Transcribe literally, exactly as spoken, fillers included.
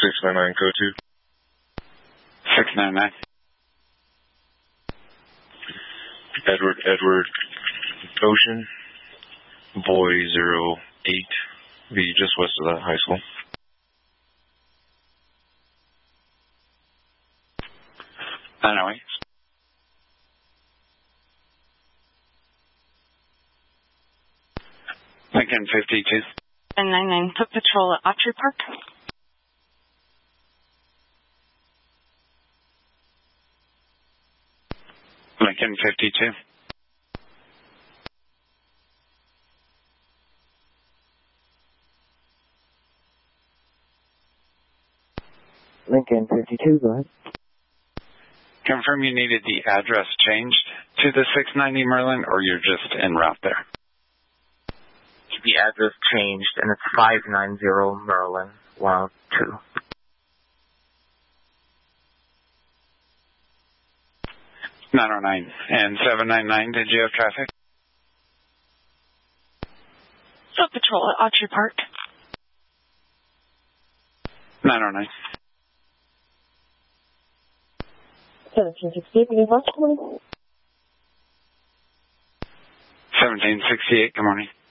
six nine nine code two. six nine nine. Edward, Edward, Ocean, Boy zero eight, be just west of that high school. nine oh eight. Lincoln fifty-two. And nine nine, foot patrol at Autry Park. Lincoln fifty-two. Lincoln fifty-two, go ahead. Confirm you needed the address changed to the six ninety Merlin, or you're just en route there? The address changed, and it's five nine zero Merlin, one oh two. nine oh nine. And seven nine nine, did you have traffic? Foot patrol at Autry Park. nine oh nine. seventeen sixty-eight, good morning. seventeen sixty-eight, good morning.